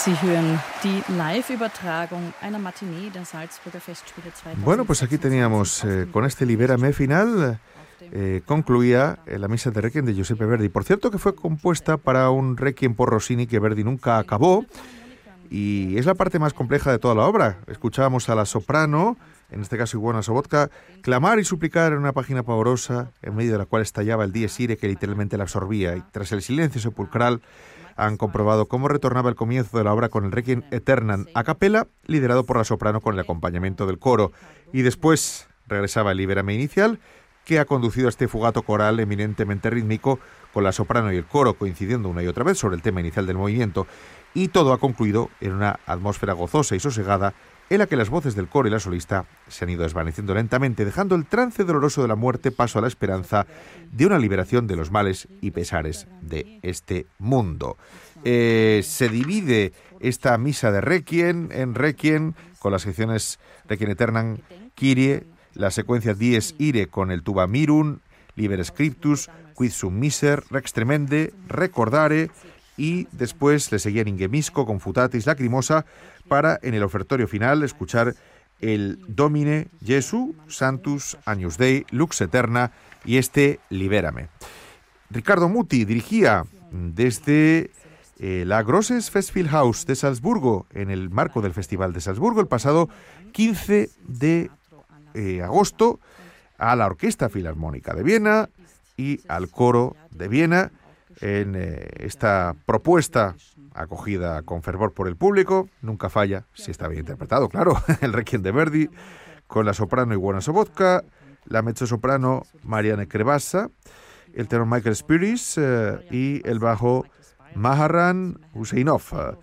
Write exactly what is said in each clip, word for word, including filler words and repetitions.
Sie hören die Live-Übertragung einer Matinee der Salzburger Festspiele zweitausendsiebzehn. Bueno, pues aquí teníamos, eh, con este Libérame final, eh, concluía eh, la misa de Requiem de Giuseppe Verdi. Por cierto, que fue compuesta para un Requiem por Rossini que Verdi nunca acabó, y es la parte más compleja de toda la obra. Escuchábamos a la soprano, en este caso Iwona Sobotka, clamar y suplicar en una página pavorosa, en medio de la cual estallaba el dies irae que literalmente la absorbía, y tras el silencio sepulcral han comprobado cómo retornaba el comienzo de la obra con el Requiem Aeternam a capella, liderado por la soprano con el acompañamiento del coro, y después regresaba el Libérame inicial, que ha conducido a este fugato coral eminentemente rítmico, con la soprano y el coro coincidiendo una y otra vez sobre el tema inicial del movimiento, y todo ha concluido en una atmósfera gozosa y sosegada, en la que las voces del coro y la solista se han ido desvaneciendo lentamente, dejando el trance doloroso de la muerte paso a la esperanza de una liberación de los males y pesares de este mundo. Eh, se divide esta misa de Requiem en Requiem, con las secciones Requiem Aeternam, Kyrie, la secuencia Dies Irae con el Tuba Mirum, Liber Scriptus, Quid Sum Miser, Rex Tremende, Recordare, y después le seguía Ingemisco, Confutatis Lacrimosa, para en el ofertorio final escuchar el Domine Jesu, Sanctus, Agnus Dei, Lux Aeterna y este Libérame. Ricardo Muti dirigía desde eh, la Grosses Festspielhaus de Salzburgo, en el marco del Festival de Salzburgo, el pasado quince de agosto, a la Orquesta Filarmónica de Viena y al Coro de Viena, en eh, esta propuesta acogida con fervor por el público. Nunca falla, si está bien interpretado, claro, el Requiem de Verdi, con la soprano Iwona Sobotka, la mezzosoprano Marianne Krevassa, el tenor Michael Spiris eh, y el bajo Maharan Husseinov.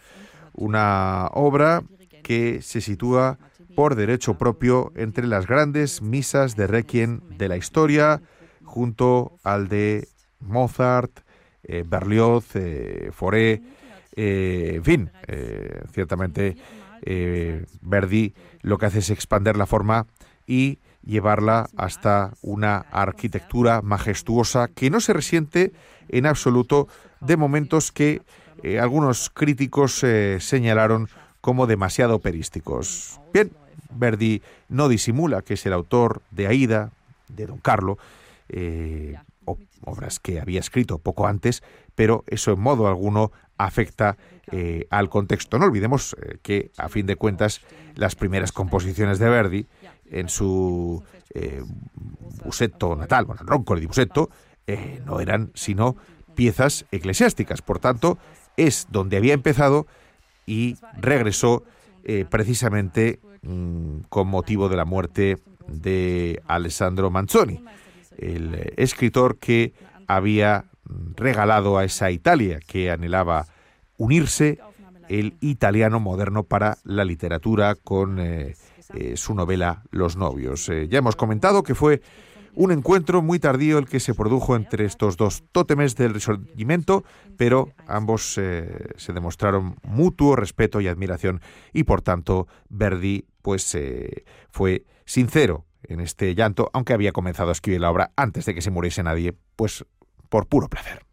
Una obra que se sitúa por derecho propio entre las grandes misas de Requiem de la historia, junto al de Mozart, eh, Berlioz, eh, Fauré, eh, en fin, eh, ciertamente eh, Verdi lo que hace es expander la forma y llevarla hasta una arquitectura majestuosa que no se resiente en absoluto de momentos que eh, algunos críticos eh, señalaron como demasiado operísticos. Bien, Verdi no disimula que es el autor de Aida, de Don Carlo, eh, obras que había escrito poco antes, pero eso en modo alguno afecta eh, al contexto. No olvidemos eh, que, a fin de cuentas, las primeras composiciones de Verdi, en su eh, Bussetto natal, bueno, el Roncolo di Bussetto, eh, no eran sino piezas eclesiásticas. Por tanto, es donde había empezado y regresó eh, precisamente mmm, con motivo de la muerte de Alessandro Manzoni, el eh, escritor que había regalado a esa Italia que anhelaba unirse el italiano moderno para la literatura con eh, eh, su novela Los novios. Eh, ya hemos comentado que fue un encuentro muy tardío el que se produjo entre estos dos tótemes del Risorgimento, pero ambos eh, se demostraron mutuo respeto y admiración, y por tanto Verdi pues eh, fue sincero en este llanto, aunque había comenzado a escribir la obra antes de que se muriese nadie, pues por puro placer.